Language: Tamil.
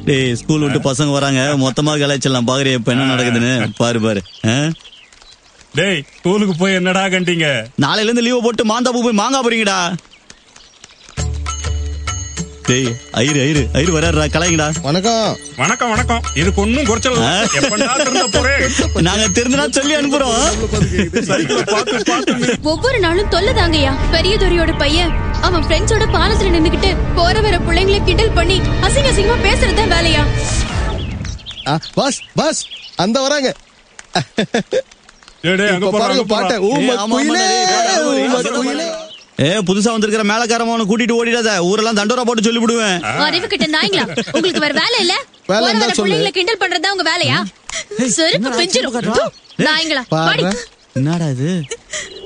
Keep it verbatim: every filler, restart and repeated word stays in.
டேய் ஸ்கூல் விட்டு பசங்க வராங்க, மொத்தமா கலாய்ச்சலாம். பாக்குறியா இப்ப என்ன நடக்குதுன்னு? பாரு பாரு. டேய் ஸ்கூலுக்கு போய் என்னடா கண்டீங்க? நாளையில இருந்து லீவ் போட்டு மாந்தாப்பு போய் மாங்கா போறீங்கடா. டேய் ஐரு ஐரு ஐரு வராருடா, கலாய்ங்கடா. வணக்கம் வணக்கம் வணக்கம். இதுக்கு ஒன்னும் குறைச்சல் எப்படா திருந்த போறேன்? நாங்க தெரிஞ்சுனா சொல்லி அனுப்புறோம். ஒவ்வொரு நாளும் தொல்லதாங்கய்யா. பெரியதுரையோட பையன் அவன் ஃப்ரெண்ட்ஸோட பாலத்துல நின்னுகிட்டு போற வர பிள்ளைங்களை கிண்டல் பண்ணி அசிங்க அசிங்கமா பேசுறதுதான் வேலையா? பஸ் பஸ் அந்த வராங்க. பாருங்க பாட்ட. ஏ புதுசா வந்திருக்கிற மேலக்காரமான கூட்டிட்டு ஓடிடாத. ஊரெல்லாம் தண்டோரா போட்டு சொல்லி விடுவேன். அறிவு கிட்ட நாய்ங்களா, உங்களுக்கு வேற வேலை இல்ல? பிள்ளைங்களை கிண்டல் பண்றதா உங்க வேலையா? செருப்பு பிஞ்சிரும் நாய்ங்களா. என்னடா இது?